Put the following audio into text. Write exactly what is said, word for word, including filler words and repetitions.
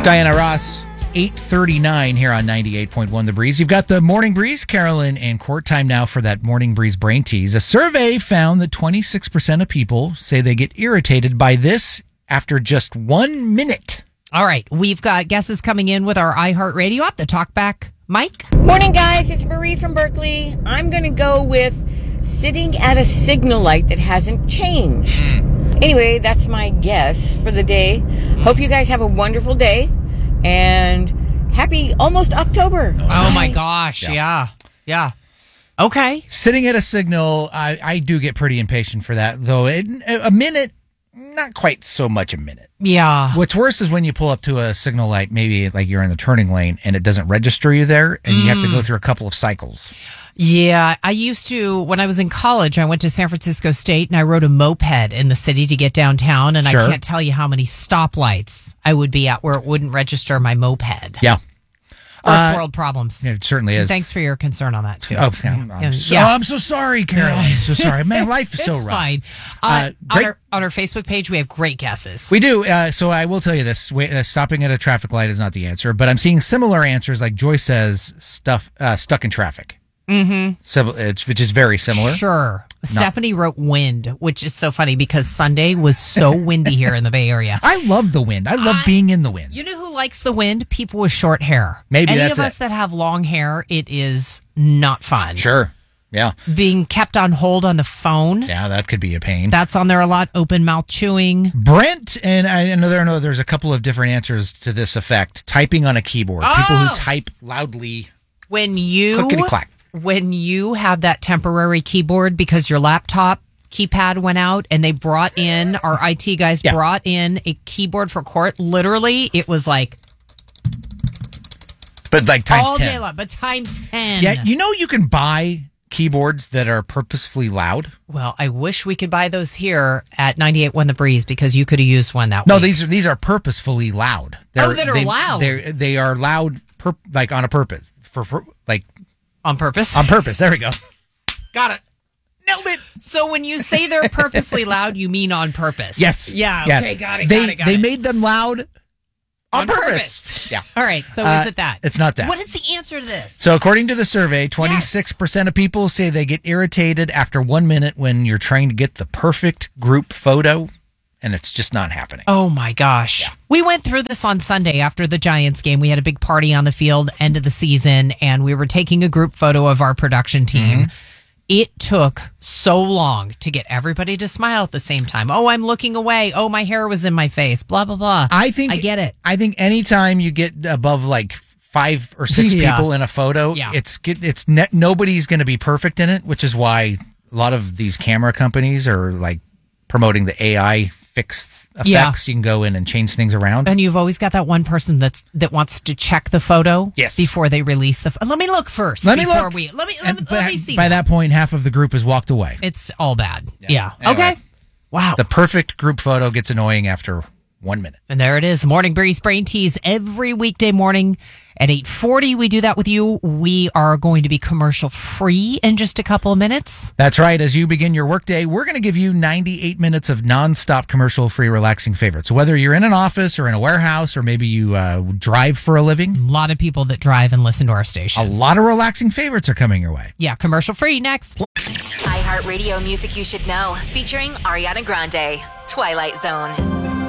Diana Ross, eight thirty-nine here on ninety-eight point one The Breeze. You've got the Morning Breeze, Carolyn, and Court. Time now for that Morning Breeze brain tease. A survey found that twenty-six percent of people say they get irritated by this after just one minute. All right, we've got guesses coming in with our iHeartRadio app, the Talkback Mike. Morning, guys. It's Marie from Berkeley. I'm going to go with sitting at a signal light that hasn't changed. Mm. Anyway, that's my guess for the day. Mm. Hope you guys have a wonderful day and happy almost October. Oh, Bye. My gosh. Yeah. yeah. Yeah. Okay. Sitting at a signal, I, I do get pretty impatient for that, though. It, a minute, not quite so much a minute. Yeah. What's worse is when you pull up to a signal light, maybe like you're in the turning lane, and it doesn't register you there, and mm. you have to go through a couple of cycles. Yeah, I used to, when I was in college, I went to San Francisco State and I rode a moped in the city to get downtown. And sure. I can't tell you how many stoplights I would be at where it wouldn't register my moped. Yeah. First uh, world problems. It certainly is. And thanks for your concern on that, too. Oh, yeah. I'm, I'm, so, yeah. I'm so sorry, Caroline. Yeah. So sorry. Man, life is so rough. It's fine. Uh, uh, on, our, on our Facebook page, we have great guesses. We do. Uh, so I will tell you this. Wait, uh, stopping at a traffic light is not the answer. But I'm seeing similar answers, like Joy says, stuff uh, stuck in traffic. Mm-hmm. So it's, which is very similar. Sure. No. Stephanie wrote wind, which is so funny because Sunday was so windy here in the Bay Area. I love the wind. I love I, being in the wind. You know who likes the wind? People with short hair. Maybe Any that's of us it. that have long hair, it is not fun. Sure. Yeah. Being kept on hold on the phone. Yeah, that could be a pain. That's on there a lot. Open mouth chewing. Brent, and I know there I know there's a couple of different answers to this effect. Typing on a keyboard. Oh. People who type loudly. When you... Clickety-clack. When you have that temporary keyboard because your laptop keypad went out and they brought in, our I T guys yeah. brought in a keyboard for Court, literally, it was like... But like times all ten. All day long, but times ten. Yeah, you know you can buy keyboards that are purposefully loud? Well, I wish we could buy those here at ninety-eight point one The Breeze because you could have used one that no, week. No, these are these are purposefully loud. They're, oh, that are they, loud. They they are loud, per, like on a purpose for, for like on purpose. On purpose. There we go. Got it. Nailed it. So when you say they're purposely loud, you mean on purpose? Yes. Yeah. yeah. Okay. Got it. They got it, got they it. made them loud on, on purpose. purpose. Yeah. All right. So uh, is it that? It's not that. What is the answer to this? So according to the survey, twenty-six percent yes. of people say they get irritated after one minute when you're trying to get the perfect group photo. And it's just not happening. Oh, my gosh. Yeah. We went through this on Sunday after the Giants game. We had a big party on the field, end of the season, and we were taking a group photo of our production team. Mm-hmm. It took so long to get everybody to smile at the same time. Oh, I'm looking away. Oh, my hair was in my face. Blah, blah, blah. I think I get it. I think anytime you get above like five or six yeah. people in a photo, yeah. it's it's ne- nobody's going to be perfect in it, which is why a lot of these camera companies are like promoting the A I fix effects. Yeah. You can go in and change things around. And you've always got that one person that's that wants to check the photo yes. before they release the photo. Let me look first. Let me before look. We, let me, let and me, by, let me see. By that. that point, half of the group has walked away. It's all bad. Yeah. yeah. Anyway, okay. Wow. The perfect group photo gets annoying after one minute. And there it is. Morning Breeze Brain Tease every weekday morning at eight forty. We do that with you. We are going to be commercial free in just a couple of minutes. That's right. As you begin your workday, we're going to give you ninety-eight minutes of nonstop commercial free relaxing favorites. So whether you're in an office or in a warehouse or maybe you uh, drive for a living. A lot of people that drive and listen to our station. A lot of relaxing favorites are coming your way. Yeah, commercial free next. iHeartRadio Music You Should Know, featuring Ariana Grande, Twilight Zone.